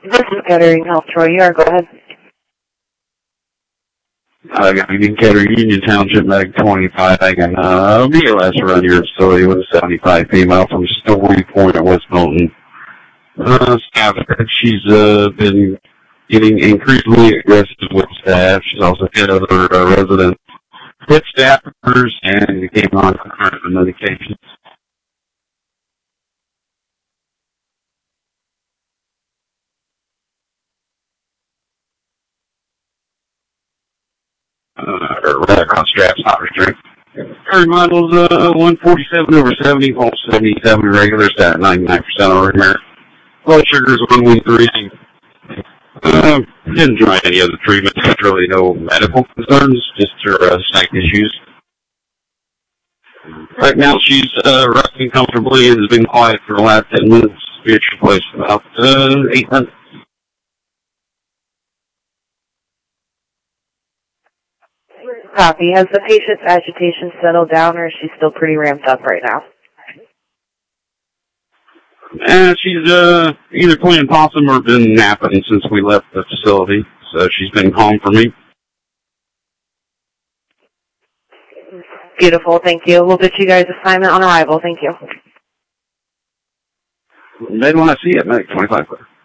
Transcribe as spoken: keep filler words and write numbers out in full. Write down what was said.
This is Kettering Health, Troy. You are, go ahead. I got you in Kettering, Union Township, Mag twenty-five. I got uh, B L S around your facility with a seventy-five female from Story Point at West Milton. Uh, staff, she's uh, been getting increasingly aggressive with staff. She's also hit other uh, residents, hit staffers, and came on concurrent medications. Uh, her red cross straps not restrained. Her model's uh, one forty-seven over seventy, pulse seventy-seven, regular stat at ninety-nine percent over here. Blood sugar's one one three. Uh, didn't try any other treatment. There's really no medical concerns, just her uh, psych issues. Right now she's uh, resting comfortably and has been quiet for the last ten minutes. We had her placed about uh, eight minutes. Copy. Has the patient's agitation settled down, or is she still pretty ramped up right now? And she's uh, either playing possum or been napping since we left the facility, so she's been calm for me. Beautiful, thank you. We'll get you guys assignment on arrival. Thank you. Maybe when I see it, Medic twenty-five clear.